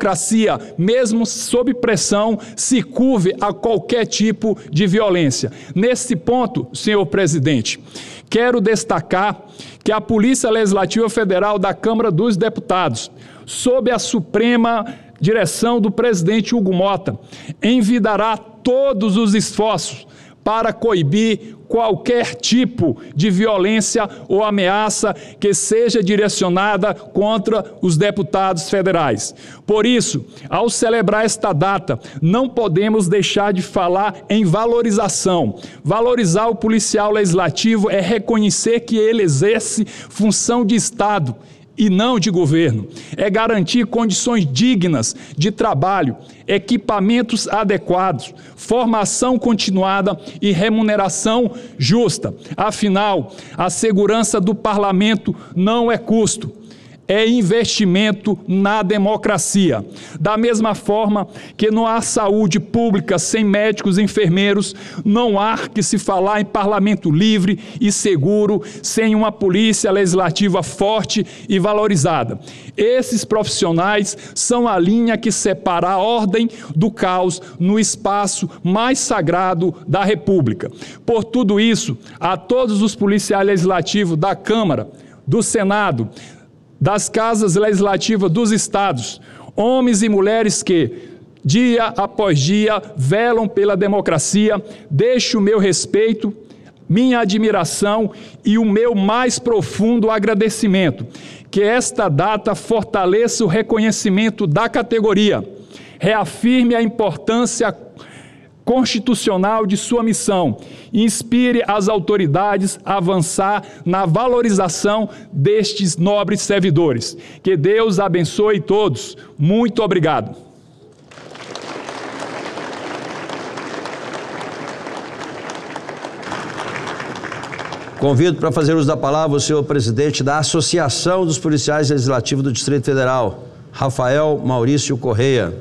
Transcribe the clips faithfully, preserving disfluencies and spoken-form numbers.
democracia, mesmo sob pressão, se curve a qualquer tipo de violência. Nesse ponto, senhor presidente, quero destacar que a Polícia Legislativa Federal da Câmara dos Deputados, sob a suprema direção do presidente Hugo Mota, envidará todos os esforços para coibir qualquer tipo de violência ou ameaça que seja direcionada contra os deputados federais. Por isso, ao celebrar esta data, não podemos deixar de falar em valorização. Valorizar o policial legislativo é reconhecer que ele exerce função de Estado e não de governo. É garantir condições dignas de trabalho, equipamentos adequados, formação continuada e remuneração justa. Afinal, a segurança do parlamento não é custo, é investimento na democracia. Da mesma forma que não há saúde pública sem médicos e enfermeiros, não há que se falar em parlamento livre e seguro sem uma polícia legislativa forte e valorizada. Esses profissionais são a linha que separa a ordem do caos no espaço mais sagrado da República. Por tudo isso, a todos os policiais legislativos da Câmara, do Senado, das casas legislativas dos estados, homens e mulheres que, dia após dia, velam pela democracia, deixo o meu respeito, minha admiração e o meu mais profundo agradecimento. Que esta data fortaleça o reconhecimento da categoria, reafirme a importância constitucional de sua missão e inspire as autoridades a avançar na valorização destes nobres servidores. Que Deus abençoe todos. Muito obrigado. Convido para fazer uso da palavra o senhor presidente da Associação dos Policiais Legislativos do Distrito Federal, Rafael Maurício Correia.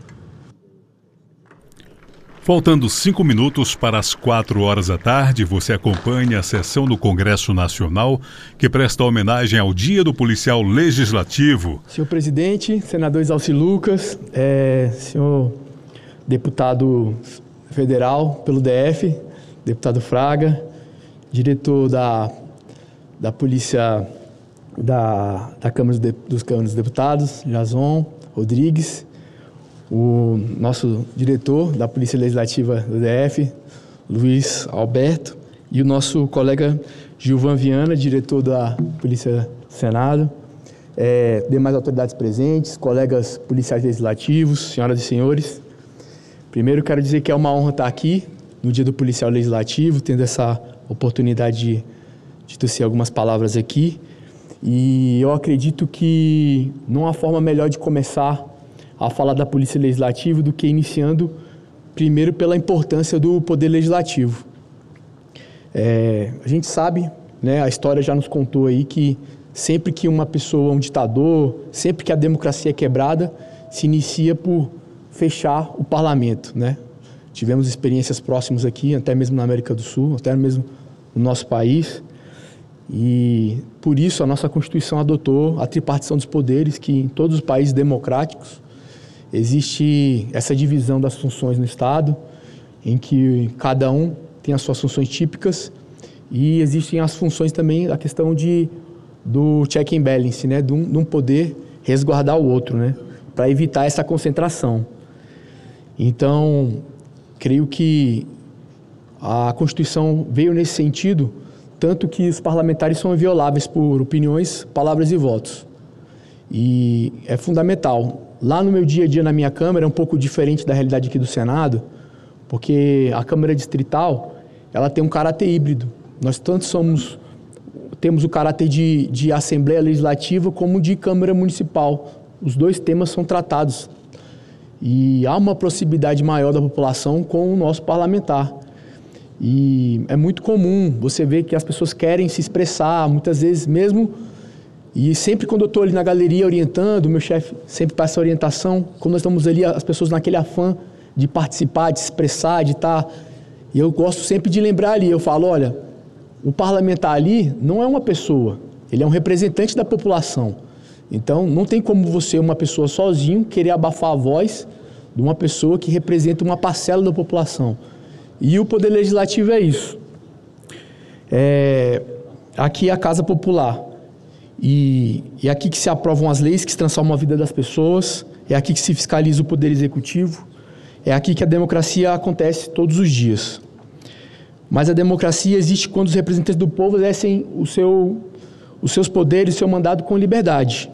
Faltando cinco minutos para as quatro horas da tarde, você acompanha a sessão do Congresso Nacional que presta homenagem ao Dia do Policial Legislativo. Senhor presidente, senador Exalci Lucas, é, senhor deputado federal pelo D F, deputado Fraga, diretor da, da Polícia da, da Câmara dos Câmaras dos Deputados, Jason Rodrigues, o nosso diretor da Polícia Legislativa do D F, Luiz Alberto, e o nosso colega Gilvan Viana, diretor da Polícia do Senado, é, demais autoridades presentes, colegas policiais legislativos, senhoras e senhores. Primeiro, quero dizer que é uma honra estar aqui no Dia do Policial Legislativo, tendo essa oportunidade de, de tecer algumas palavras aqui. E eu acredito que não há forma melhor de começar a falar da Polícia Legislativa do que iniciando primeiro pela importância do Poder Legislativo. É, a gente sabe, né, a história já nos contou aí que sempre que uma pessoa, um ditador, sempre que a democracia é quebrada, se inicia por fechar o parlamento, né? Tivemos experiências próximas aqui, até mesmo na América do Sul, até mesmo no nosso país. E por isso a nossa Constituição adotou a tripartição dos poderes, que em todos os países democráticos existe essa divisão das funções no Estado, em que cada um tem as suas funções típicas e existem as funções também, a questão de, do check and balance, né? de, um, de um poder resguardar o outro, né? Para evitar essa concentração. Então, creio que a Constituição veio nesse sentido, tanto que os parlamentares são invioláveis por opiniões, palavras e votos. E é fundamental. Lá no meu dia a dia na minha Câmara é um pouco diferente da realidade aqui do Senado, porque a Câmara Distrital, ela tem um caráter híbrido. Nós tanto somos, temos o caráter de, de Assembleia Legislativa como de Câmara Municipal. Os dois temas são tratados. E há uma proximidade maior da população com o nosso parlamentar. E é muito comum você ver que as pessoas querem se expressar, muitas vezes mesmo. E sempre quando eu estou ali na galeria orientando, o meu chefe sempre passa a orientação, quando nós estamos ali, as pessoas naquele afã de participar, de se expressar, de estar... E eu gosto sempre de lembrar ali, eu falo, olha, o parlamentar ali não é uma pessoa, ele é um representante da população. Então, não tem como você, uma pessoa sozinho, querer abafar a voz de uma pessoa que representa uma parcela da população. E o Poder Legislativo é isso. É, aqui é a Casa Popular. E é aqui que se aprovam as leis que transformam a vida das pessoas, é aqui que se fiscaliza o Poder Executivo, é aqui que a democracia acontece todos os dias. Mas a democracia existe quando os representantes do povo exercem o seu, os seus poderes, o seu mandato com liberdade.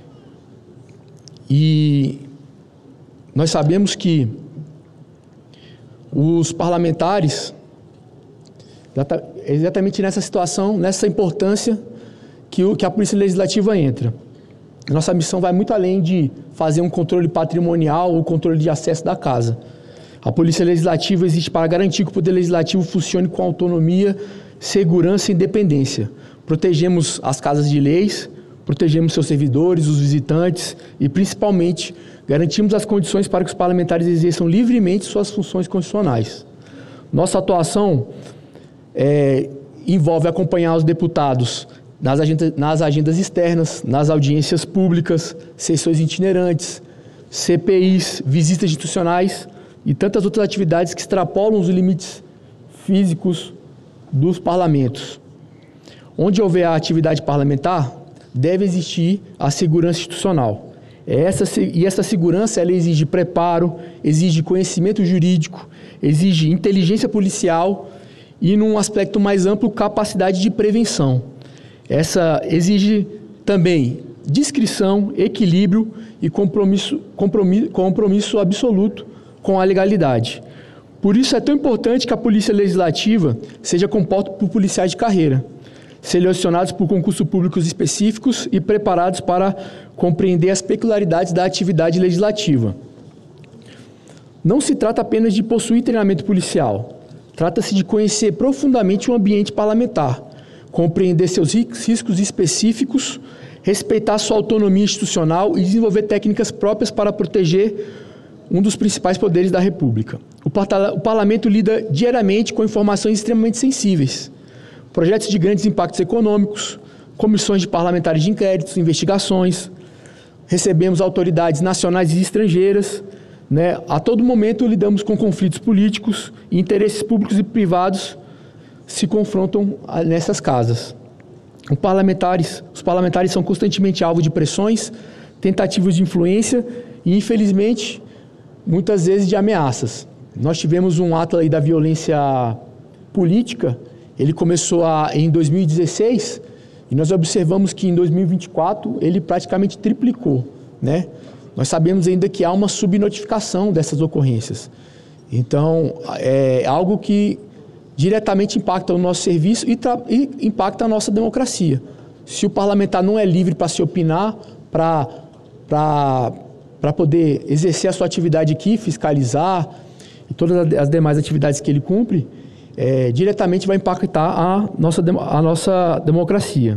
E nós sabemos que os parlamentares, exatamente nessa situação, nessa importância que, o, que a Polícia Legislativa entra. Nossa missão vai muito além de fazer um controle patrimonial ou controle de acesso da casa. A Polícia Legislativa existe para garantir que o Poder Legislativo funcione com autonomia, segurança e independência. Protegemos as casas de leis, protegemos seus servidores, os visitantes e, principalmente, garantimos as condições para que os parlamentares exerçam livremente suas funções constitucionais. Nossa atuação é, envolve acompanhar os deputados nas agendas, nas agendas externas, nas audiências públicas, sessões itinerantes, C P Is, visitas institucionais e tantas outras atividades que extrapolam os limites físicos dos parlamentos. Onde houver a atividade parlamentar, deve existir a segurança institucional. Essa, e essa segurança ela exige preparo, exige conhecimento jurídico, exige inteligência policial e, num aspecto mais amplo, capacidade de prevenção. Essa exige também discrição, equilíbrio e compromisso, compromisso, compromisso absoluto com a legalidade. Por isso é tão importante que a Polícia Legislativa seja composta por policiais de carreira, selecionados por concursos públicos específicos e preparados para compreender as peculiaridades da atividade legislativa. Não se trata apenas de possuir treinamento policial, trata-se de conhecer profundamente o ambiente parlamentar, compreender seus riscos específicos, respeitar sua autonomia institucional e desenvolver técnicas próprias para proteger um dos principais poderes da República. O parlamento lida diariamente com informações extremamente sensíveis, projetos de grandes impactos econômicos, comissões de parlamentares de inquéritos, investigações, recebemos autoridades nacionais e estrangeiras, né? A todo momento lidamos com conflitos políticos e interesses públicos e privados se confrontam nessas casas. Os parlamentares, os parlamentares são constantemente alvo de pressões, tentativas de influência e, infelizmente, muitas vezes de ameaças. Nós tivemos um ato aí da violência política, ele começou a, em dois mil e dezesseis e nós observamos que em dois mil e vinte e quatro ele praticamente triplicou, né? Nós sabemos ainda que há uma subnotificação dessas ocorrências. Então, é algo que diretamente impacta o nosso serviço e, e impacta a nossa democracia. Se o parlamentar não é livre para se opinar, para para poder exercer a sua atividade aqui, fiscalizar e todas as demais atividades que ele cumpre, é, diretamente vai impactar a nossa, a nossa democracia.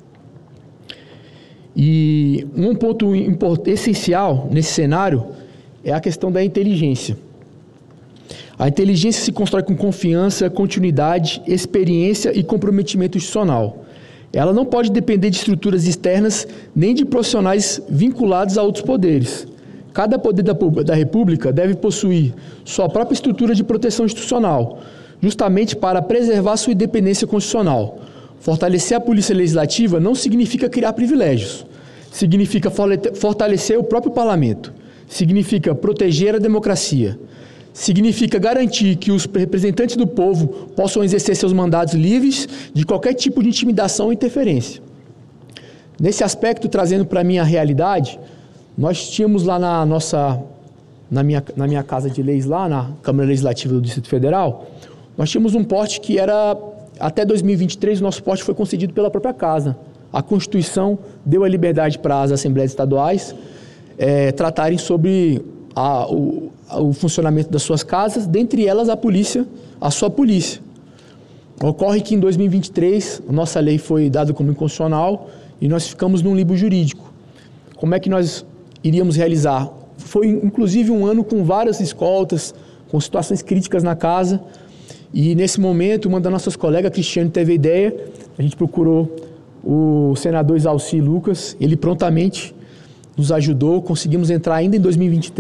E um ponto essencial nesse cenário é a questão da inteligência. A inteligência se constrói com confiança, continuidade, experiência e comprometimento institucional. Ela não pode depender de estruturas externas nem de profissionais vinculados a outros poderes. Cada poder da, da República deve possuir sua própria estrutura de proteção institucional, justamente para preservar sua independência constitucional. Fortalecer a Polícia Legislativa não significa criar privilégios, significa fortalecer o próprio parlamento, significa proteger a democracia, significa garantir que os representantes do povo possam exercer seus mandatos livres de qualquer tipo de intimidação ou interferência. Nesse aspecto, trazendo para a minha realidade, nós tínhamos lá na nossa, na minha, na minha casa de leis lá, na Câmara Legislativa do Distrito Federal, nós tínhamos um porte que era, até dois mil e vinte e três, o nosso porte foi concedido pela própria casa. A Constituição deu a liberdade para as Assembleias Estaduais é, tratarem sobre a, o, o funcionamento das suas casas, dentre elas a polícia, a sua polícia. Ocorre que em dois mil e vinte e três, a nossa lei foi dada como inconstitucional e nós ficamos num limbo jurídico. Como é que nós iríamos realizar? Foi, inclusive, um ano com várias escoltas, com situações críticas na casa. E, nesse momento, uma das nossas colegas, Cristiane, teve a ideia, a gente procurou o senador Exalci Lucas, ele prontamente nos ajudou, conseguimos entrar ainda em dois mil e vinte e três